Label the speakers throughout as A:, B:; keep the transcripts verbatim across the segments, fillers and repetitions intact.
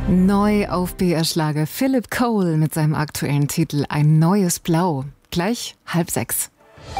A: Neu auf B R Schlager Philip Cole mit seinem aktuellen Titel Ein neues Blau. Gleich halb sechs.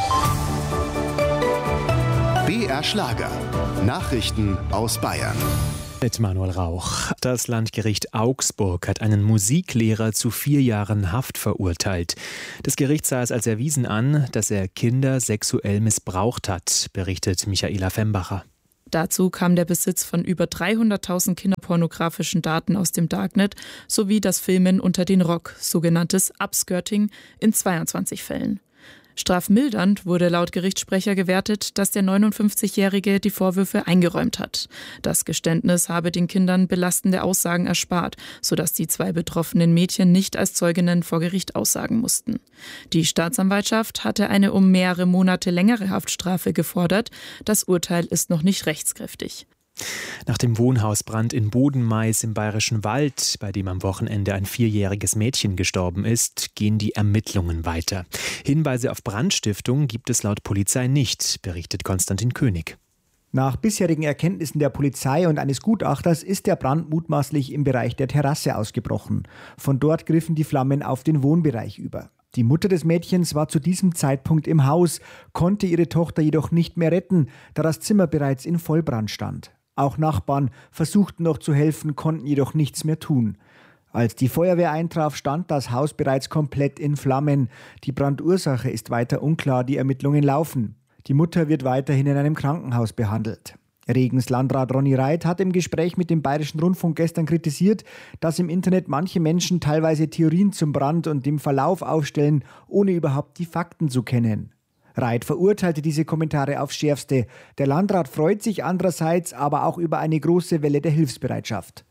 B: B R Schlager. Nachrichten aus Bayern.
C: Mit Manuel Rauch. Das Landgericht Augsburg hat einen Musiklehrer zu vier Jahren Haft verurteilt. Das Gericht sah es als erwiesen an, dass er Kinder sexuell missbraucht hat, berichtet Michaela Fembacher.
D: Dazu kam der Besitz von über dreihunderttausend kinderpornografischen Daten aus dem Darknet sowie das Filmen unter den Rock, sogenanntes Upskirting, in zweiundzwanzig Fällen. Strafmildernd wurde laut Gerichtssprecher gewertet, dass der neunundfünfzigjährige die Vorwürfe eingeräumt hat. Das Geständnis habe den Kindern belastende Aussagen erspart, sodass die zwei betroffenen Mädchen nicht als Zeuginnen vor Gericht aussagen mussten. Die Staatsanwaltschaft hatte eine um mehrere Monate längere Haftstrafe gefordert. Das Urteil ist noch nicht rechtskräftig.
C: Nach dem Wohnhausbrand in Bodenmais im Bayerischen Wald, bei dem am Wochenende ein vierjähriges Mädchen gestorben ist, gehen die Ermittlungen weiter. Hinweise auf Brandstiftung gibt es laut Polizei nicht, berichtet Konstantin König.
E: Nach bisherigen Erkenntnissen der Polizei und eines Gutachters ist der Brand mutmaßlich im Bereich der Terrasse ausgebrochen. Von dort griffen die Flammen auf den Wohnbereich über. Die Mutter des Mädchens war zu diesem Zeitpunkt im Haus, konnte ihre Tochter jedoch nicht mehr retten, da das Zimmer bereits in Vollbrand stand. Auch Nachbarn versuchten noch zu helfen, konnten jedoch nichts mehr tun. Als die Feuerwehr eintraf, stand das Haus bereits komplett in Flammen. Die Brandursache ist weiter unklar, die Ermittlungen laufen. Die Mutter wird weiterhin in einem Krankenhaus behandelt. Regens Landrat Ronny Reit hat im Gespräch mit dem Bayerischen Rundfunk gestern kritisiert, dass im Internet manche Menschen teilweise Theorien zum Brand und dem Verlauf aufstellen, ohne überhaupt die Fakten zu kennen. Reit verurteilte diese Kommentare aufs Schärfste. Der Landrat freut sich andererseits aber auch über eine große Welle der Hilfsbereitschaft.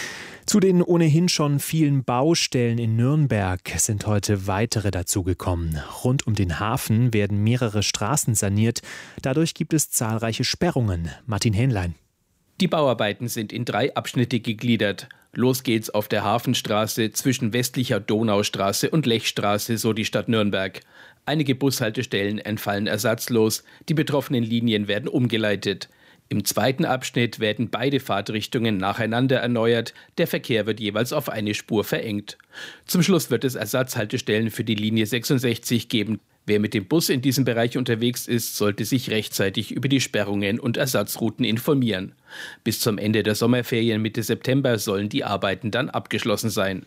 C: Zu den ohnehin schon vielen Baustellen in Nürnberg sind heute weitere dazugekommen. Rund um den Hafen werden mehrere Straßen saniert. Dadurch gibt es zahlreiche Sperrungen. Martin Hähnlein.
F: Die Bauarbeiten sind in drei Abschnitte gegliedert. Los geht's auf der Hafenstraße zwischen westlicher Donaustraße und Lechstraße, so die Stadt Nürnberg. Einige Bushaltestellen entfallen ersatzlos, die betroffenen Linien werden umgeleitet. Im zweiten Abschnitt werden beide Fahrtrichtungen nacheinander erneuert, der Verkehr wird jeweils auf eine Spur verengt. Zum Schluss wird es Ersatzhaltestellen für die Linie sechsundsechzig geben. Wer mit dem Bus in diesem Bereich unterwegs ist, sollte sich rechtzeitig über die Sperrungen und Ersatzrouten informieren. Bis zum Ende der Sommerferien Mitte September sollen die Arbeiten dann abgeschlossen sein.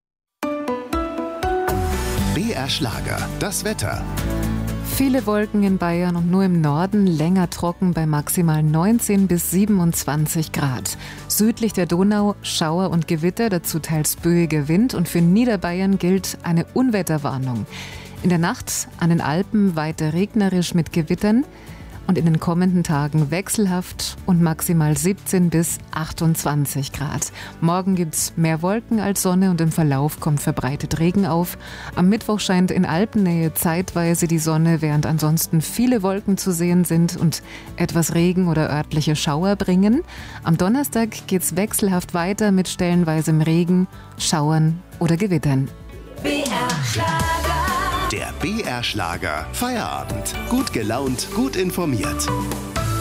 B: B R Schlager, das Wetter.
A: Viele Wolken in Bayern und nur im Norden länger trocken bei maximal neunzehn bis siebenundzwanzig Grad. Südlich der Donau Schauer und Gewitter, dazu teils böiger Wind und für Niederbayern gilt eine Unwetterwarnung. In der Nacht an den Alpen weiter regnerisch mit Gewittern und in den kommenden Tagen wechselhaft und maximal siebzehn bis achtundzwanzig Grad. Morgen gibt es mehr Wolken als Sonne und im Verlauf kommt verbreitet Regen auf. Am Mittwoch scheint in Alpennähe zeitweise die Sonne, während ansonsten viele Wolken zu sehen sind und etwas Regen oder örtliche Schauer bringen. Am Donnerstag geht es wechselhaft weiter mit stellenweisem Regen, Schauern oder Gewittern.
B: B R Schlager. Der B R Schlager Feierabend. Gut gelaunt, gut informiert.